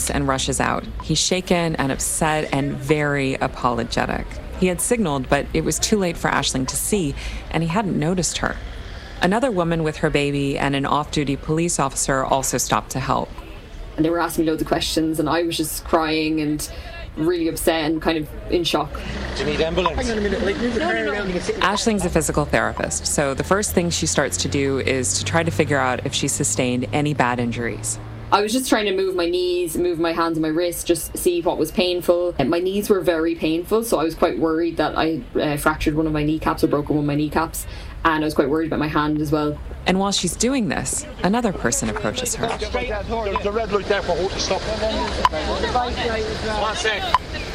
laughs and rushes out. He's shaken and upset and very apologetic. He had signaled, but it was too late for Aisling to see, and he hadn't noticed her. Another woman with her baby and an off-duty police officer also stopped to help. And they were asking me loads of questions, and I was just crying and really upset and kind of in shock. Do you need ambulance? Hang on a minute, move the car around. Aisling's a physical therapist, so the first thing she starts to do is to try to figure out if she sustained any bad injuries. I was just trying to move my knees, move my hands and my wrists, just see what was painful. And my knees were very painful, so I was quite worried that I fractured one of my kneecaps or broken one of my kneecaps. And I was quite worried about my hand as well. And while she's doing this, another person approaches her. There's a red light there for halt to stop. 1 sec.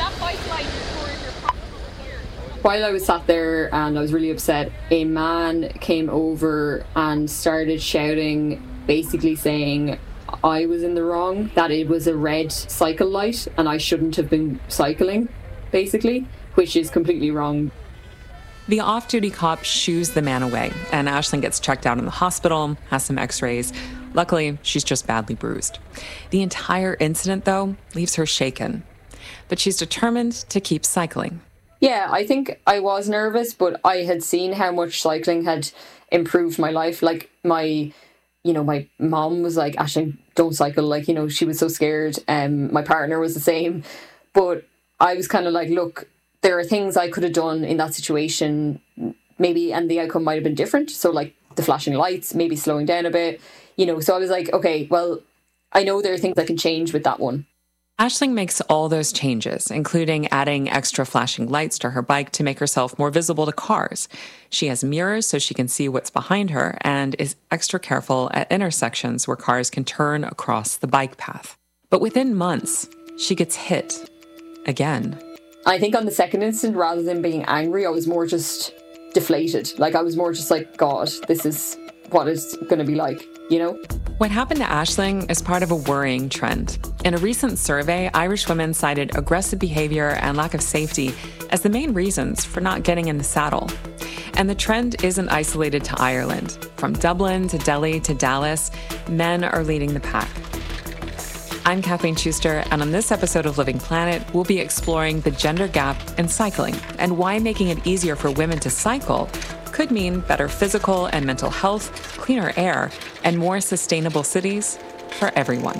While I was sat there and I was really upset, a man came over and started shouting, basically saying I was in the wrong, that it was a red cycle light and I shouldn't have been cycling, basically, which is completely wrong. The off-duty cop shoos the man away, and Aisling gets checked out in the hospital, has some x-rays. Luckily, she's just badly bruised. The entire incident, though, leaves her shaken. But she's determined to keep cycling. Yeah, I think I was nervous, but I had seen how much cycling had improved my life. Like, my mom was like, Aisling, don't cycle. Like, she was so scared. My partner was the same. But I was kind of like, look, there are things I could have done in that situation, maybe, and the outcome might have been different. So, like, the flashing lights, maybe slowing down a bit, So I was like, okay, well, I know there are things I can change with that one. Aisling makes all those changes, including adding extra flashing lights to her bike to make herself more visible to cars. She has mirrors so she can see what's behind her and is extra careful at intersections where cars can turn across the bike path. But within months, she gets hit again. I think on the second incident, rather than being angry, I was more just deflated. Like, I was more just like, God, this is what it's going to be like, What happened to Aisling is part of a worrying trend. In a recent survey, Irish women cited aggressive behavior and lack of safety as the main reasons for not getting in the saddle. And the trend isn't isolated to Ireland. From Dublin to Delhi to Dallas, men are leading the pack. I'm Kathleen Schuster, and on this episode of Living Planet, we'll be exploring the gender gap in cycling and why making it easier for women to cycle could mean better physical and mental health, cleaner air, and more sustainable cities for everyone.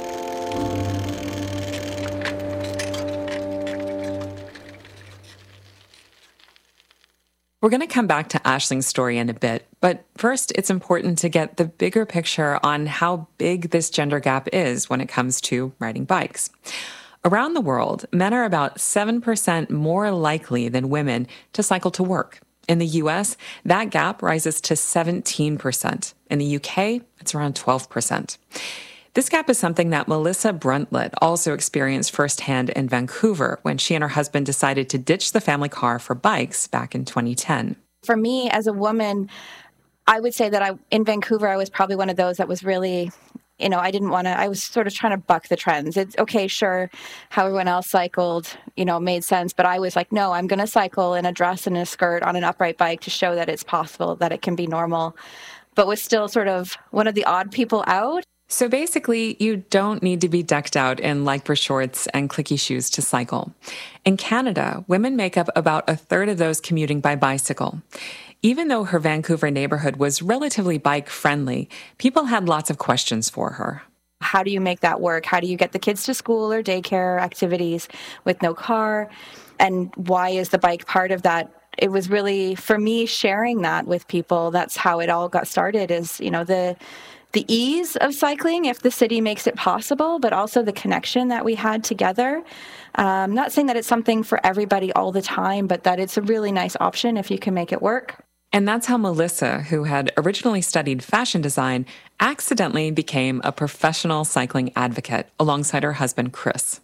We're going to come back to Aisling's story in a bit, but first it's important to get the bigger picture on how big this gender gap is when it comes to riding bikes. Around the world, men are about 7% more likely than women to cycle to work. In the US, that gap rises to 17%. In the UK, it's around 12%. This gap is something that Melissa Bruntlett also experienced firsthand in Vancouver when she and her husband decided to ditch the family car for bikes back in 2010. For me, as a woman, I would say that in Vancouver, I was probably one of those that was really, I was sort of trying to buck the trends. It's okay, sure, how everyone else cycled, made sense. But I was like, no, I'm going to cycle in a dress and a skirt on an upright bike to show that it's possible, that it can be normal, but was still sort of one of the odd people out. So basically, you don't need to be decked out in lycra shorts and clicky shoes to cycle. In Canada, women make up about a third of those commuting by bicycle. Even though her Vancouver neighborhood was relatively bike-friendly, people had lots of questions for her. How do you make that work? How do you get the kids to school or daycare activities with no car? And why is the bike part of that? It was really, for me, sharing that with people. That's how it all got started, is, the ease of cycling, if the city makes it possible, but also the connection that we had together. Not saying that it's something for everybody all the time, but that it's a really nice option if you can make it work. And that's how Melissa, who had originally studied fashion design, accidentally became a professional cycling advocate alongside her husband, Chris.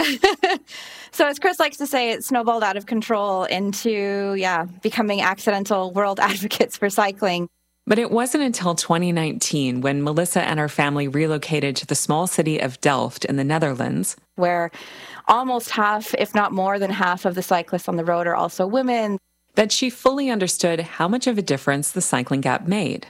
So as Chris likes to say, it snowballed out of control into, becoming accidental world advocates for cycling. But it wasn't until 2019 when Melissa and her family relocated to the small city of Delft in the Netherlands, where almost half, if not more than half of the cyclists on the road are also women, that she fully understood how much of a difference the cycling gap made.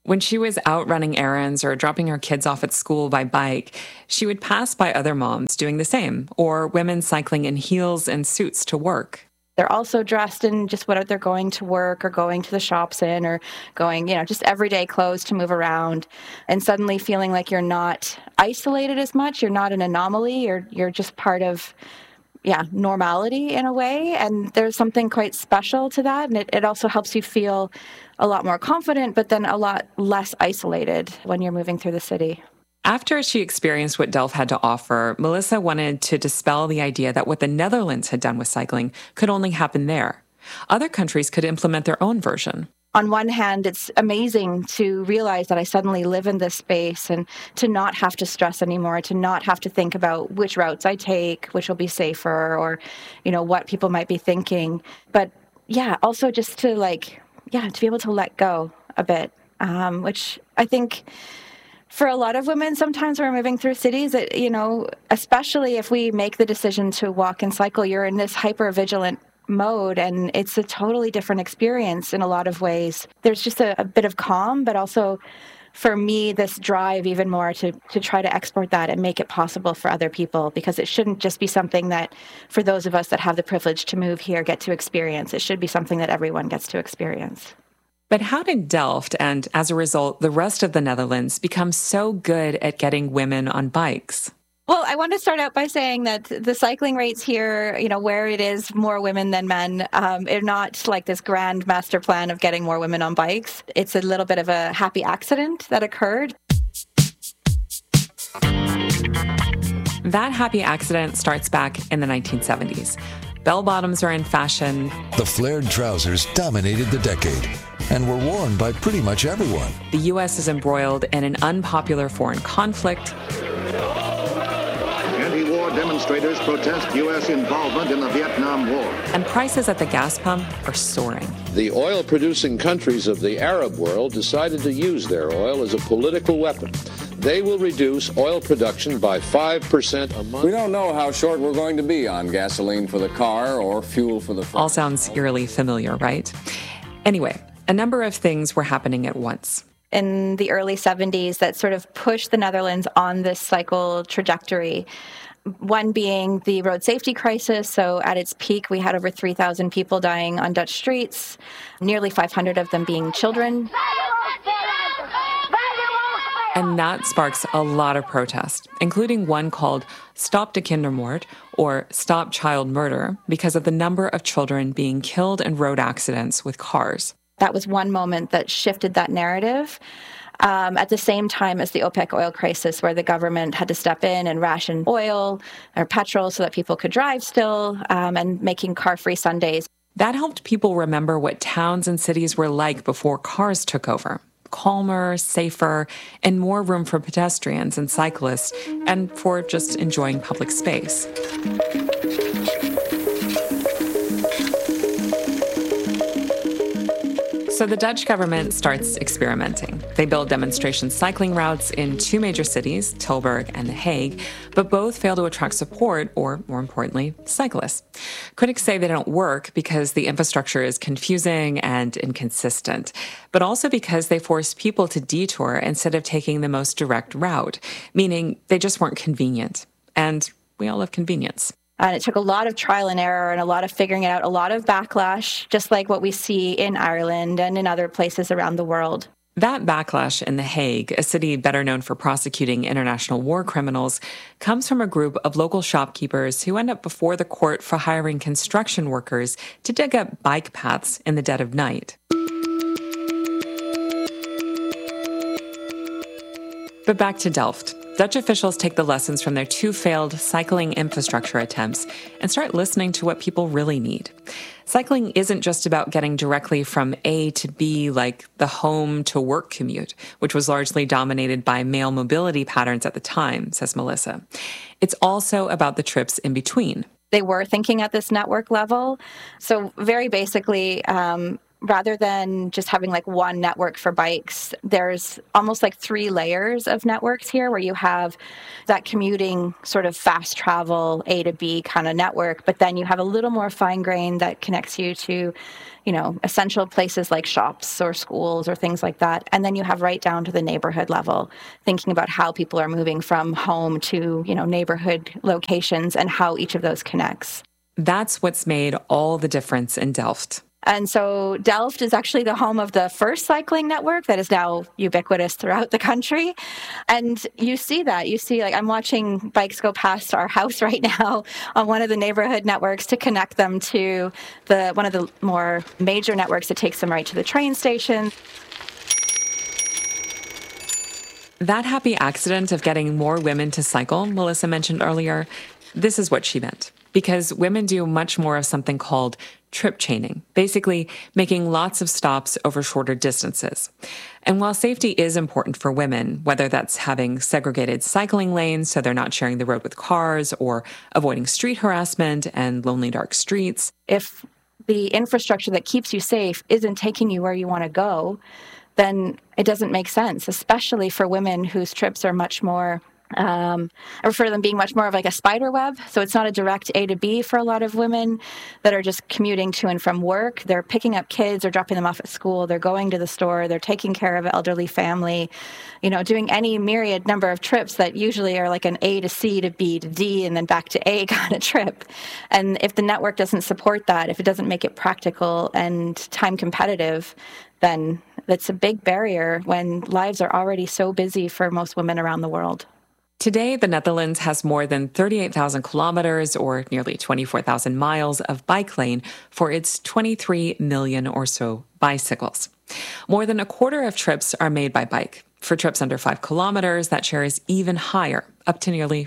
When she was out running errands or dropping her kids off at school by bike, she would pass by other moms doing the same, or women cycling in heels and suits to work. They're also dressed in just what they're going to work or going to the shops in or going, just everyday clothes to move around, and suddenly feeling like you're not isolated as much. You're not an anomaly. You're just part of, normality in a way. And there's something quite special to that. And it also helps you feel a lot more confident, but then a lot less isolated when you're moving through the city. After she experienced what Delft had to offer, Melissa wanted to dispel the idea that what the Netherlands had done with cycling could only happen there. Other countries could implement their own version. On one hand, it's amazing to realize that I suddenly live in this space and to not have to stress anymore, to not have to think about which routes I take, which will be safer, or, what people might be thinking. But also just to to be able to let go a bit, which I think for a lot of women, sometimes we're moving through cities that, especially if we make the decision to walk and cycle, you're in this hyper-vigilant mode, and it's a totally different experience in a lot of ways. There's just a bit of calm, but also for me, this drive even more to try to export that and make it possible for other people, because it shouldn't just be something that for those of us that have the privilege to move here get to experience. It should be something that everyone gets to experience. But how did Delft, and as a result, the rest of the Netherlands, become so good at getting women on bikes? Well, I want to start out by saying that the cycling rates here, where it is more women than men, are not like this grand master plan of getting more women on bikes. It's a little bit of a happy accident that occurred. That happy accident starts back in the 1970s. Bell-bottoms are in fashion. The flared trousers dominated the decade and were worn by pretty much everyone. The U.S. is embroiled in an unpopular foreign conflict. Anti-war demonstrators protest U.S. involvement in the Vietnam War. And prices at the gas pump are soaring. The oil-producing countries of the Arab world decided to use their oil as a political weapon. They will reduce oil production by 5% a month. We don't know how short we're going to be on gasoline for the car or fuel for the farm. All sounds eerily familiar, right? Anyway, a number of things were happening at once. In the early 70s that sort of pushed the Netherlands on this cycle trajectory. One being the road safety crisis. So at its peak, we had over 3,000 people dying on Dutch streets, nearly 500 of them being children. And that sparks a lot of protest, including one called Stop de Kindermoord, or Stop Child Murder, because of the number of children being killed in road accidents with cars. That was one moment that shifted that narrative. At the same time as the OPEC oil crisis, where the government had to step in and ration oil or petrol so that people could drive still, and making car-free Sundays. That helped people remember what towns and cities were like before cars took over. Calmer, safer, and more room for pedestrians and cyclists, and for just enjoying public space. So the Dutch government starts experimenting. They build demonstration cycling routes in two major cities, Tilburg and The Hague, but both fail to attract support or, more importantly, cyclists. Critics say they don't work because the infrastructure is confusing and inconsistent, but also because they force people to detour instead of taking the most direct route, meaning they just weren't convenient. And we all love convenience. And it took a lot of trial and error and a lot of figuring it out, a lot of backlash, just like what we see in Ireland and in other places around the world. That backlash in The Hague, a city better known for prosecuting international war criminals, comes from a group of local shopkeepers who end up before the court for hiring construction workers to dig up bike paths in the dead of night. But back to Delft. Dutch officials take the lessons from their two failed cycling infrastructure attempts and start listening to what people really need. Cycling isn't just about getting directly from A to B, like the home to work commute, which was largely dominated by male mobility patterns at the time, says Melissa. It's also about the trips in between. They were thinking at this network level. So very basically, rather than just having like one network for bikes, there's almost like 3 layers of networks here where you have that commuting sort of fast travel A to B kind of network, but then you have a little more fine grain that connects you to, you know, essential places like shops or schools or things like that. And then you have right down to the neighborhood level, thinking about how people are moving from home to, you know, neighborhood locations and how each of those connects. That's what's made all the difference in Delft. And so Delft is actually the home of the first cycling network that is now ubiquitous throughout the country. And you see that. You see, like, I'm watching bikes go past our house right now on one of the neighborhood networks to connect them to one of the more major networks that takes them right to the train station. That happy accident of getting more women to cycle Melissa mentioned earlier, this is what she meant. Because women do much more of something called trip chaining, basically making lots of stops over shorter distances. And while safety is important for women, whether that's having segregated cycling lanes so they're not sharing the road with cars, or avoiding street harassment and lonely dark streets, if the infrastructure that keeps you safe isn't taking you where you want to go, then it doesn't make sense, especially for women whose trips are much more I refer to them being much more of like a spider web. So it's not a direct A to B for a lot of women that are just commuting to and from work. They're picking up kids or dropping them off at school. They're going to the store. They're taking care of an elderly family, you know, doing any myriad number of trips that usually are like an A to C to B to D and then back to A kind of trip. And if the network doesn't support that, if it doesn't make it practical and time competitive, then that's a big barrier when lives are already so busy for most women around the world. Today, the Netherlands has more than 38,000 kilometers, or nearly 24,000 miles, of bike lane for its 23 million or so bicycles. More than a quarter of trips are made by bike. For trips under 5 kilometers, that share is even higher, up to nearly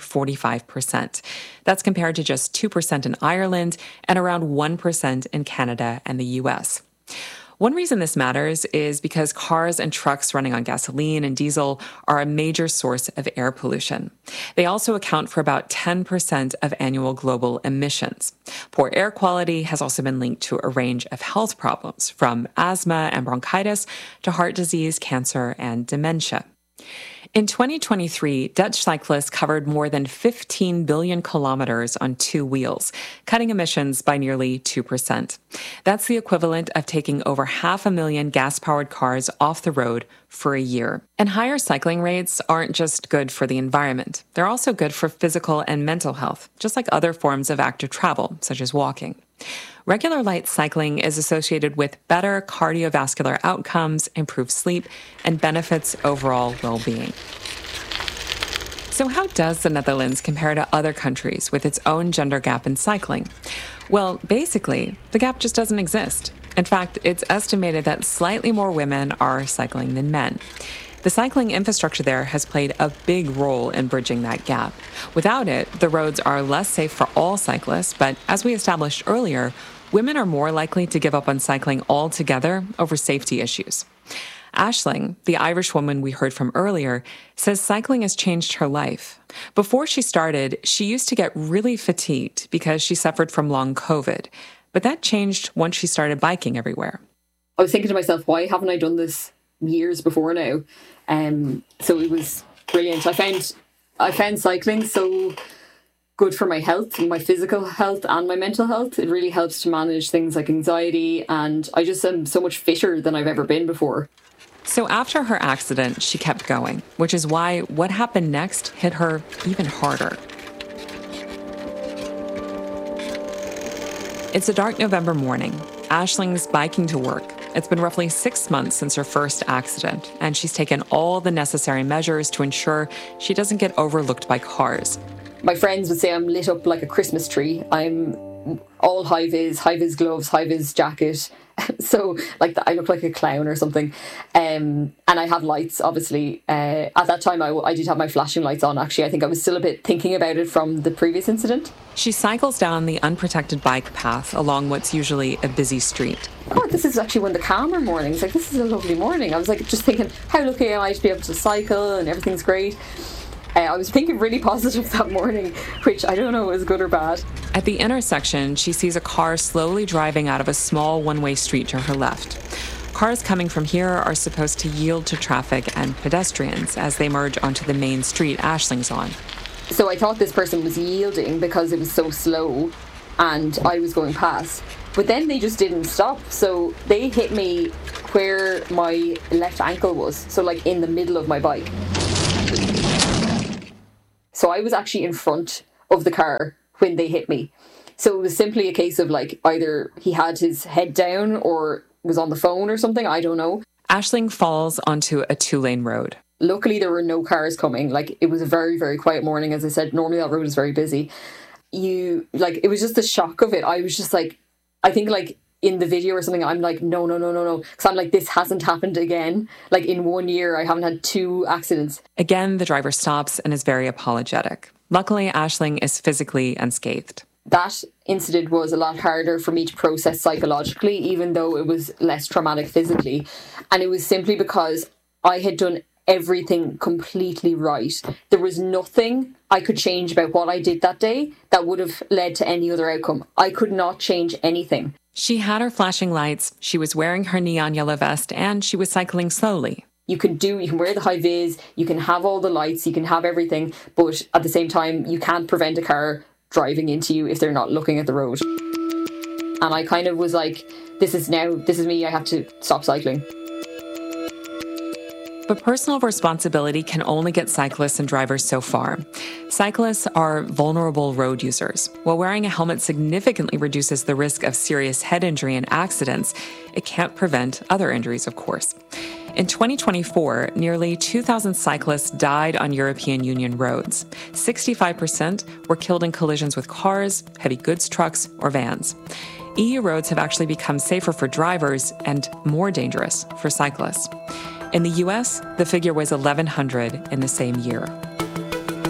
45%. That's compared to just 2% in Ireland and around 1% in Canada and the US. One reason this matters is because cars and trucks running on gasoline and diesel are a major source of air pollution. They also account for about 10% of annual global emissions. Poor air quality has also been linked to a range of health problems, from asthma and bronchitis to heart disease, cancer, and dementia. In 2023, Dutch cyclists covered more than 15 billion kilometers on 2 wheels, cutting emissions by nearly 2%. That's the equivalent of taking over 500,000 gas-powered cars off the road for a year. And higher cycling rates aren't just good for the environment. They're also good for physical and mental health, just like other forms of active travel, such as walking. Regular light cycling is associated with better cardiovascular outcomes, improved sleep, and benefits overall well-being. So how does the Netherlands compare to other countries with its own gender gap in cycling? Well, basically, the gap just doesn't exist. In fact, it's estimated that slightly more women are cycling than men. The cycling infrastructure there has played a big role in bridging that gap. Without it, the roads are less safe for all cyclists, but as we established earlier, women are more likely to give up on cycling altogether over safety issues. Aisling, the Irish woman we heard from earlier, says cycling has changed her life. Before she started, she used to get really fatigued because she suffered from long COVID, but that changed once she started biking everywhere. I was thinking to myself, why haven't I done this years before now? So it was brilliant. I found cycling so good for my health, my physical health and my mental health. It really helps to manage things like anxiety, and I just am so much fitter than I've ever been before. So after her accident, she kept going, which is why what happened next hit her even harder. It's a dark November morning. Aisling's biking to work. It's been roughly 6 months since her first accident, and she's taken all the necessary measures to ensure she doesn't get overlooked by cars. My friends would say I'm lit up like a Christmas tree. I'm all high-vis gloves, high-vis jacket. So like I look like a clown or something. And I have lights, obviously. At that time, I did have my flashing lights on, actually. I think I was still a bit thinking about it from the previous incident. She cycles down the unprotected bike path along what's usually a busy street. Oh, this is actually one of the calmer mornings. Like, this is a lovely morning. I was like just thinking, how lucky am I to be able to cycle and everything's great. I was thinking really positive that morning, which I don't know is good or bad. At the intersection, she sees a car slowly driving out of a small one-way street to her left. Cars coming from here are supposed to yield to traffic and pedestrians as they merge onto the main street Aisling's on. So I thought this person was yielding because it was so slow and I was going past. But then they just didn't stop. So they hit me where my left ankle was. So like in the middle of my bike. So I was actually in front of the car when they hit me. So it was simply a case of like either he had his head down or was on the phone or something. I don't know. Aisling falls onto a 2-lane road. Luckily, there were no cars coming. Like, it was a very, very quiet morning. As I said, normally that road is very busy. It was just the shock of it. I was just like, I think like in the video or something, I'm like, no. Because I'm like, this hasn't happened again. Like in 1 year, I haven't had 2 accidents. Again, the driver stops and is very apologetic. Luckily, Aisling is physically unscathed. That incident was a lot harder for me to process psychologically, even though it was less traumatic physically. And it was simply because I had done everything completely right. There was nothing I could change about what I did that day that would have led to any other outcome. I could not change anything. She had her flashing lights, she was wearing her neon yellow vest, and she was cycling slowly. You can wear the high vis, you can have all the lights, you can have everything, but at the same time, you can't prevent a car driving into you if they're not looking at the road. And I kind of was like, this is me, I have to stop cycling. But personal responsibility can only get cyclists and drivers so far. Cyclists are vulnerable road users. While wearing a helmet significantly reduces the risk of serious head injury and accidents, it can't prevent other injuries, of course. In 2024, nearly 2,000 cyclists died on European Union roads. 65% were killed in collisions with cars, heavy goods trucks, or vans. EU roads have actually become safer for drivers and more dangerous for cyclists. In the US, the figure was 1,100 in the same year.